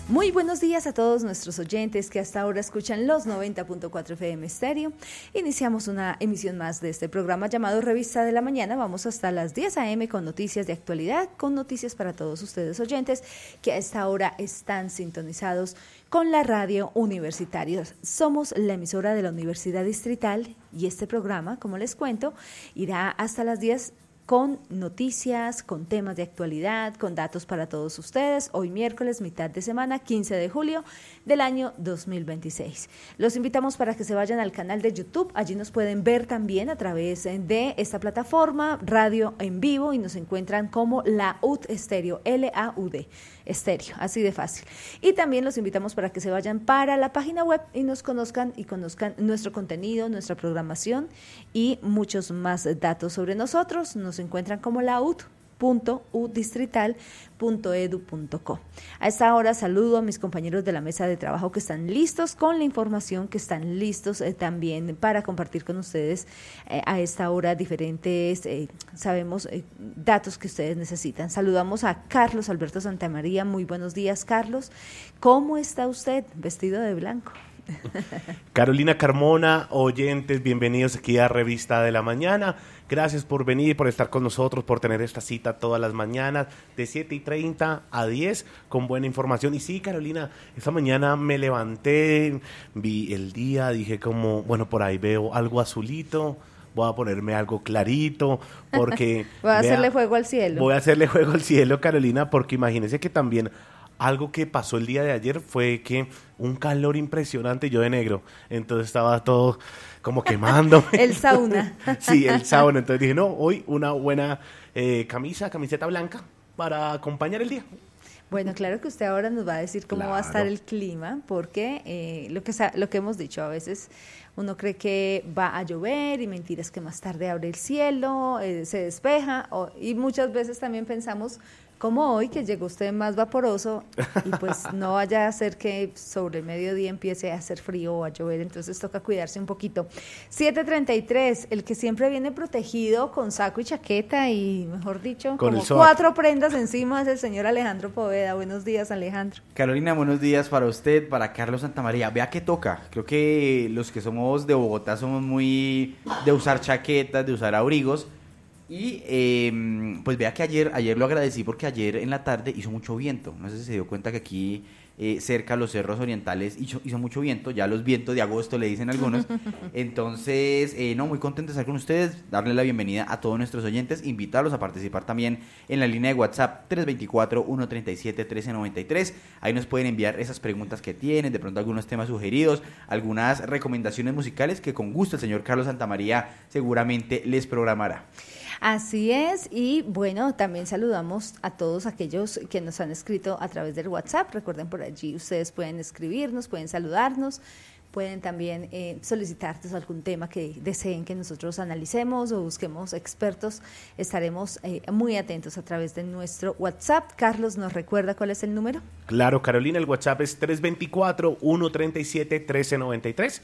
Muy buenos días a todos nuestros oyentes que hasta ahora escuchan los 90.4 FM Estéreo. Iniciamos una emisión más de este programa llamado Revista de la Mañana. Vamos hasta las 10 a.m. con noticias de actualidad, con noticias para todos ustedes oyentes que a esta hora están sintonizados con la radio universitaria. Somos la emisora de la Universidad Distrital y este programa, como les cuento, irá hasta las 10 con noticias, con temas de actualidad, con datos para todos ustedes. Hoy miércoles, mitad de semana, 15 de julio del año 2026. Los invitamos para que se vayan al canal de YouTube. Allí nos pueden ver también a través de esta plataforma, radio en vivo, y nos encuentran como LAUD Estéreo, L-A-U-D, Estéreo, así de fácil. Y también los invitamos para que se vayan para la página web y nos conozcan nuestro contenido, nuestra programación y muchos más datos sobre nosotros. Nos encuentran como laud.udistrital.edu.co. A esta hora saludo a mis compañeros de la mesa de trabajo que están listos con la información, que están listos también para compartir con ustedes a esta hora diferentes, datos que ustedes necesitan. Saludamos a Carlos Alberto Santamaría. Muy buenos días, Carlos. ¿Cómo está usted vestido de blanco? Carolina Carmona, oyentes, bienvenidos aquí a Revista de la Mañana. Gracias por venir, por estar con nosotros, por tener esta cita todas las mañanas de 7:30 a 10 con buena información. Y sí, Carolina, esta mañana me levanté, vi el día, dije como, bueno, por ahí veo algo azulito, voy a ponerme algo clarito, porque... Voy a hacerle juego al cielo. Voy a hacerle juego al cielo, Carolina, porque imagínese que también... Algo que pasó el día de ayer fue que un calor impresionante, yo de negro, entonces estaba todo como quemándome. El sauna. Sí, el sauna, entonces dije, no, hoy una buena camiseta blanca para acompañar el día. Bueno, claro que usted ahora nos va a decir cómo va a estar el clima, porque lo que hemos dicho, a veces uno cree que va a llover y mentiras que más tarde abre el cielo, se despeja, y muchas veces también pensamos, como hoy, que llegó usted más vaporoso y pues no vaya a ser que sobre el mediodía empiece a hacer frío o a llover, entonces toca cuidarse un poquito. 7:33, el que siempre viene protegido con saco y chaqueta y, mejor dicho, con como 4 prendas encima, es el señor Alejandro Poveda. Buenos días, Alejandro. Carolina, buenos días para usted, para Carlos Santamaría. Vea que toca, creo que los que somos de Bogotá somos muy de usar chaquetas, de usar abrigos. Y pues vea que ayer lo agradecí porque ayer en la tarde hizo mucho viento. No sé si se dio cuenta que aquí cerca a los cerros orientales hizo mucho viento. Ya los vientos de agosto le dicen algunos. Entonces, muy contento de estar con ustedes. Darle la bienvenida a todos nuestros oyentes. Invitarlos a participar también en la línea de WhatsApp 324-137-1393. Ahí nos pueden enviar esas preguntas que tienen, de pronto algunos temas sugeridos, algunas recomendaciones musicales que con gusto el señor Carlos Santamaría seguramente les programará. Así es, y bueno, también saludamos a todos aquellos que nos han escrito a través del WhatsApp. Recuerden, por allí ustedes pueden escribirnos, pueden saludarnos, pueden también solicitarnos algún tema que deseen que nosotros analicemos o busquemos expertos. Estaremos muy atentos a través de nuestro WhatsApp. Carlos, ¿nos recuerda cuál es el número? Claro, Carolina, el WhatsApp es 324-137-1393.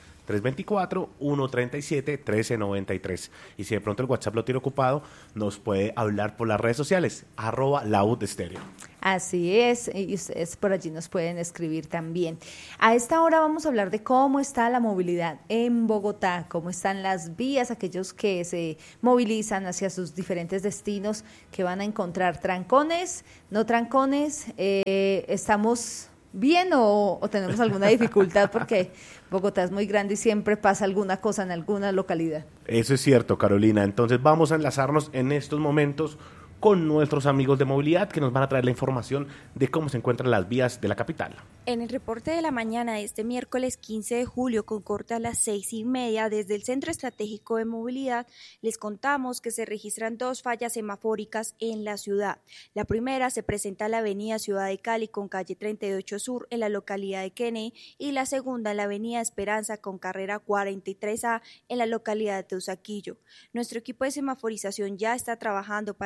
324-137-1393. Y si de pronto el WhatsApp lo tiene ocupado, nos puede hablar por las redes sociales, @laudestéreo. Así es, y ustedes por allí nos pueden escribir también. A esta hora vamos a hablar de cómo está la movilidad en Bogotá, cómo están las vías, aquellos que se movilizan hacia sus diferentes destinos, que van a encontrar trancones, no trancones, estamos bien o tenemos alguna dificultad porque Bogotá es muy grande y siempre pasa alguna cosa en alguna localidad. Eso es cierto, Carolina. Entonces vamos a enlazarnos en estos momentos con nuestros amigos de movilidad que nos van a traer la información de cómo se encuentran las vías de la capital. En el reporte de la mañana de este miércoles 15 de julio con corte a las 6:30 desde el Centro Estratégico de Movilidad les contamos que se registran 2 fallas semafóricas en la ciudad. La primera se presenta en la avenida Ciudad de Cali con calle 38 Sur en la localidad de Quené y la segunda en la avenida Esperanza con carrera 43A en la localidad de Teusaquillo. Nuestro equipo de semaforización ya está trabajando para restablecer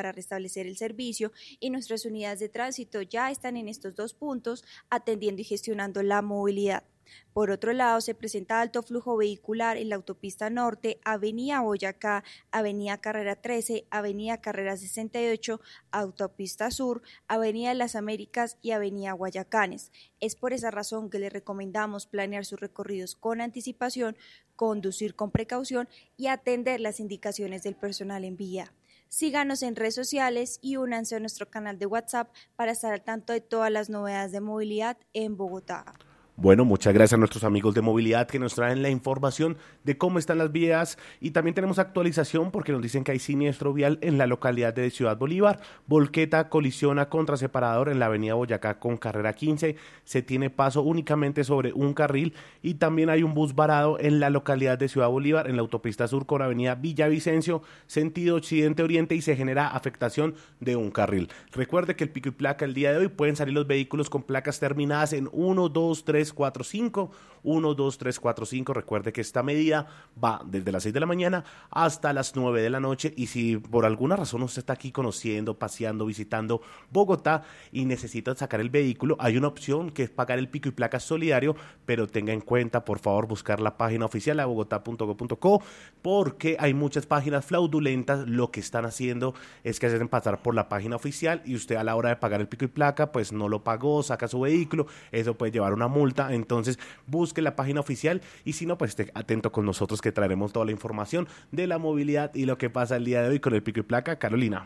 restablecer el servicio y nuestras unidades de tránsito ya están en estos 2 puntos atendiendo y gestionando la movilidad. Por otro lado, se presenta alto flujo vehicular en la autopista norte, avenida Boyacá, avenida Carrera 13, avenida Carrera 68, autopista sur, avenida Las Américas y avenida Guayacanes. Es por esa razón que les recomendamos planear sus recorridos con anticipación, conducir con precaución y atender las indicaciones del personal en vía. Síganos en redes sociales y únanse a nuestro canal de WhatsApp para estar al tanto de todas las novedades de movilidad en Bogotá. Bueno, muchas gracias a nuestros amigos de movilidad que nos traen la información de cómo están las vías y también tenemos actualización porque nos dicen que hay siniestro vial en la localidad de Ciudad Bolívar. Volqueta colisiona contra separador en la avenida Boyacá con carrera 15. Se tiene paso únicamente sobre un carril y también hay un bus varado en la localidad de Ciudad Bolívar en la autopista sur con avenida Villavicencio, sentido occidente-oriente y se genera afectación de un carril. Recuerde que el pico y placa el día de hoy pueden salir los vehículos con placas terminadas en 1, 2, 3, 4, 5, 1, 2, 3, 4, 5. Recuerde que esta medida va desde las 6 de la mañana hasta las 9 de la noche y si por alguna razón usted está aquí conociendo, paseando, visitando Bogotá y necesita sacar el vehículo, hay una opción que es pagar el pico y placa solidario, pero tenga en cuenta, por favor, buscar la página oficial a bogotá.go.co porque hay muchas páginas fraudulentas, lo que están haciendo es que hacen pasar por la página oficial y usted a la hora de pagar el pico y placa, pues no lo pagó, saca su vehículo, eso puede llevar una multa. Entonces busque la página oficial y si no, pues esté atento con nosotros que traeremos toda la información de la movilidad y lo que pasa el día de hoy con el pico y placa. Carolina.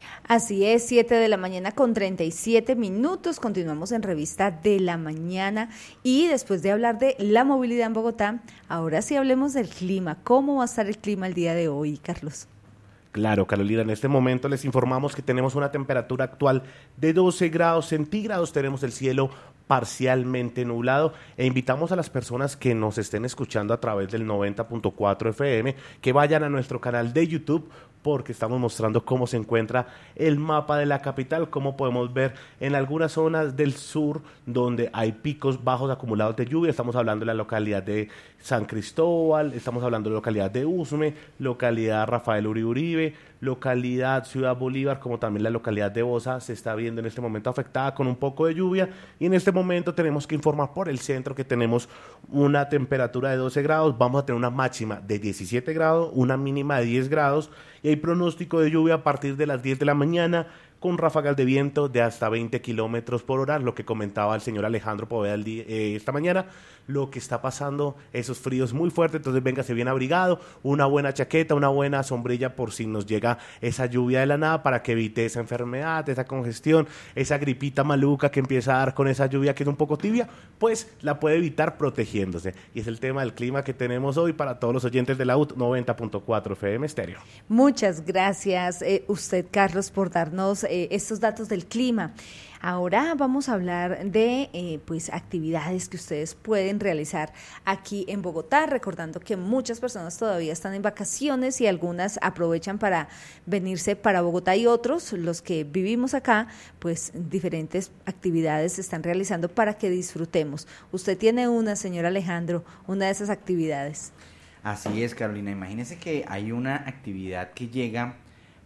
Así es, 7 de la mañana con 37 minutos, continuamos en Revista de la Mañana y después de hablar de la movilidad en Bogotá, ahora sí hablemos del clima. ¿Cómo va a estar el clima el día de hoy, Carlos? Claro, Carolina, en este momento les informamos que tenemos una temperatura actual de 12 grados centígrados, tenemos el cielo parcialmente nublado e invitamos a las personas que nos estén escuchando a través del 90.4 FM que vayan a nuestro canal de YouTube porque estamos mostrando cómo se encuentra el mapa de la capital, cómo podemos ver en algunas zonas del sur donde hay picos bajos acumulados de lluvia. Estamos hablando de la localidad de San Cristóbal, estamos hablando de la localidad de Usme, localidad Rafael Uribe, localidad Ciudad Bolívar, como también la localidad de Bosa se está viendo en este momento afectada con un poco de lluvia y en este momento tenemos que informar por el centro que tenemos una temperatura de 12 grados, vamos a tener una máxima de 17 grados, una mínima de 10 grados y hay pronóstico de lluvia a partir de las 10 de la mañana con ráfagas de viento de hasta 20 kilómetros por hora, lo que comentaba el señor Alejandro Poveda esta mañana, lo que está pasando, esos fríos muy fuertes, entonces véngase bien abrigado, una buena chaqueta, una buena sombrilla por si nos llega esa lluvia de la nada para que evite esa enfermedad, esa congestión, esa gripita maluca que empieza a dar con esa lluvia que es un poco tibia, pues la puede evitar protegiéndose. Y es el tema del clima que tenemos hoy para todos los oyentes de la UT 90.4 FM Estéreo. Muchas gracias usted, Carlos, por darnos estos datos del clima. Ahora vamos a hablar de pues actividades que ustedes pueden realizar aquí en Bogotá, recordando que muchas personas todavía están en vacaciones y algunas aprovechan para venirse para Bogotá y otros, los que vivimos acá, pues diferentes actividades se están realizando para que disfrutemos. Usted tiene una, señor Alejandro, una de esas actividades. Así es, Carolina. Imagínese que hay una actividad que llega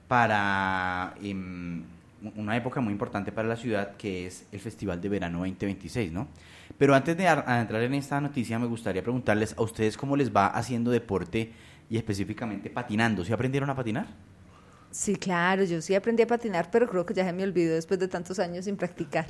para una época muy importante para la ciudad, que es el Festival de Verano 2026, ¿no? Pero antes de entrar en esta noticia, me gustaría preguntarles a ustedes cómo les va haciendo deporte y específicamente patinando. ¿Sí aprendieron a patinar? Sí, claro, yo sí aprendí a patinar, pero creo que ya se me olvidó después de tantos años sin practicar.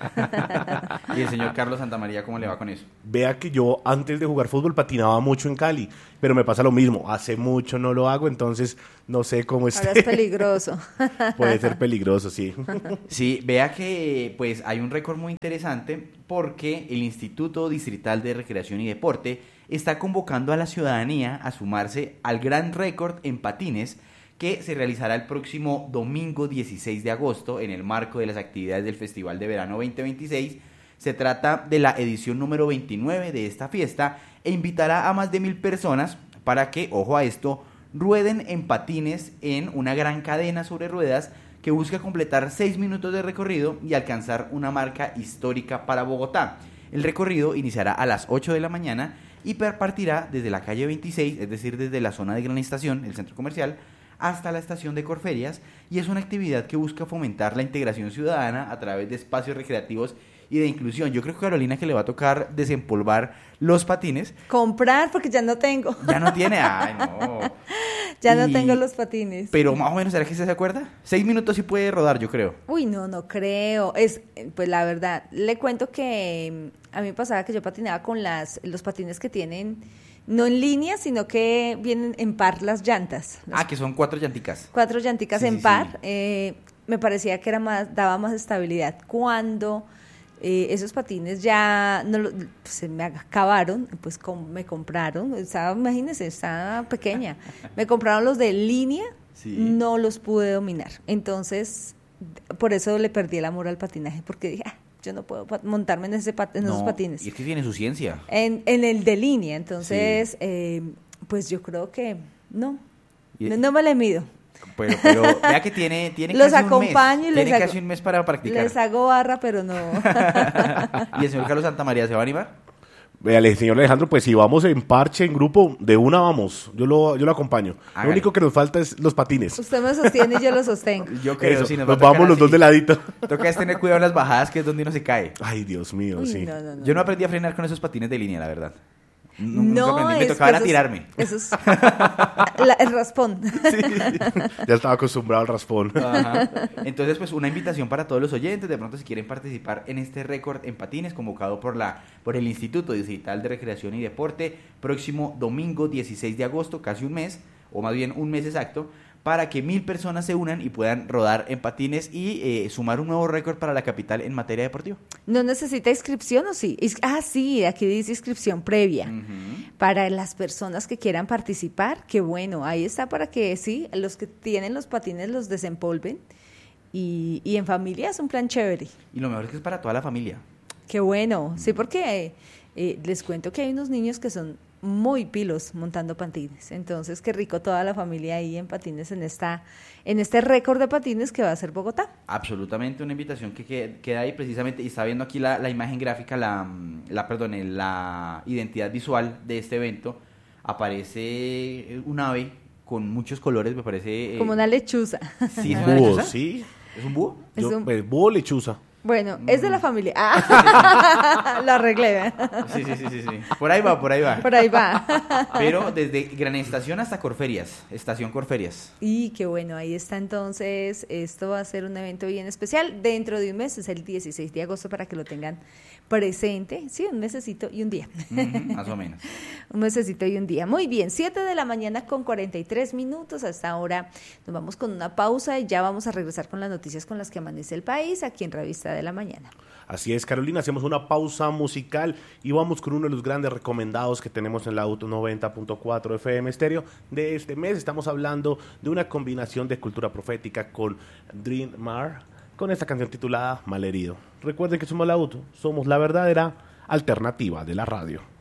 ¿Y el señor Carlos Santamaría cómo le va con eso? Vea que yo antes de jugar fútbol patinaba mucho en Cali, pero me pasa lo mismo, hace mucho no lo hago, entonces no sé cómo esté. Ahora es peligroso. Puede ser peligroso, sí. Sí, vea que pues hay un récord muy interesante porque el Instituto Distrital de Recreación y Deporte está convocando a la ciudadanía a sumarse al gran récord en patines que se realizará el próximo domingo 16 de agosto en el marco de las actividades del Festival de Verano 2026. Se trata de la edición número 29 de esta fiesta e invitará a más de 1,000 personas para que, ojo a esto, rueden en patines en una gran cadena sobre ruedas que busca completar 6 minutos de recorrido y alcanzar una marca histórica para Bogotá. El recorrido iniciará a las 8 de la mañana y partirá desde la calle 26, es decir, desde la zona de Gran Estación, el centro comercial, hasta la estación de Corferias, y es una actividad que busca fomentar la integración ciudadana a través de espacios recreativos y de inclusión. Yo creo que Carolina que le va a tocar desempolvar los patines. Comprar porque ya no tengo. Ya no tiene, ay no. Ya no tengo los patines. Pero más o menos, ¿será que usted se acuerda? 6 minutos sí puede rodar, yo creo. Uy, no creo. Pues la verdad, le cuento que a mí me pasaba que yo patinaba con los patines que tienen, no en línea, sino que vienen en par las llantas. Que son 4 llanticas. 4 llanticas en par. Me parecía que daba más estabilidad. Cuando esos patines ya se me acabaron, pues me compraron, imagínense, estaba pequeña, me compraron los de línea, no los pude dominar, entonces por eso le perdí el amor al patinaje, porque dije, yo no puedo montarme en esos patines. Y es que tiene su ciencia. En el de línea, entonces, pues yo creo que no me le mido. Pero vea que tiene los casi acompaño un mes. Tiene casi un mes para practicar. Les hago barra, pero no. ¿Y el señor Carlos Santamaría se va a animar? Véale, señor Alejandro, pues si vamos en parche, en grupo, de una vamos. Yo lo acompaño. Hágale. Lo único que nos falta es los patines. Usted me sostiene y yo lo sostengo. Yo creo, Eso, sí, nos va a tocar vamos los así. dos de ladito. Toca es tener cuidado en las bajadas, que es donde uno se cae. Ay, Dios mío, Uy, sí. no. Yo no aprendí a frenar con esos patines de línea, la verdad. Nunca No, aprendí, me es tocaba que tirarme. Eso es el raspón. Ya estaba acostumbrado al raspón. Ajá. Entonces, pues una invitación para todos los oyentes, de pronto si quieren participar en este récord en patines convocado por el Instituto Distrital de Recreación y Deporte, próximo domingo 16 de agosto, casi un mes, o más bien un mes exacto, para que 1,000 personas se unan y puedan rodar en patines y sumar un nuevo récord para la capital en materia deportiva. ¿No necesita inscripción o sí? Sí, aquí dice inscripción previa. Uh-huh. Para las personas que quieran participar, qué bueno, ahí está para que sí, los que tienen los patines los desempolven y en familia es un plan chévere. Y lo mejor es que es para toda la familia. Qué bueno, sí, porque les cuento que hay unos niños que son muy pilos montando patines, entonces qué rico toda la familia ahí en patines en este récord de patines que va a ser Bogotá. Absolutamente una invitación que queda ahí precisamente, y está viendo aquí la imagen gráfica, la identidad visual de este evento. Aparece un ave con muchos colores, me parece. Como una lechuza. Sí, ¿es una Búho, lechuza? sí. ¿Es un búho? Pues, búho lechuza. Bueno, es de la familia. Lo arreglé. Sí. Por ahí va. Por ahí va. Pero desde Gran Estación hasta Corferias, Estación Corferias. Y qué bueno, ahí está entonces. Esto va a ser un evento bien especial. Dentro de un mes, es el 16 de agosto, para que lo tengan presente. Sí, un mesecito y un día. Más o menos. Un mesecito y un día. Muy bien, 7 de la mañana con 43 minutos. Hasta ahora nos vamos con una pausa y ya vamos a regresar con las noticias con las que amanece el país aquí en Revista de la Mañana. Así es, Carolina, hacemos una pausa musical y vamos con uno de los grandes recomendados que tenemos en la Auto 90.4 FM Estéreo de este mes. Estamos hablando de una combinación de cultura profética con Dream Mar, con esta canción titulada Malherido. Recuerden que somos la Auto, somos la verdadera alternativa de la radio.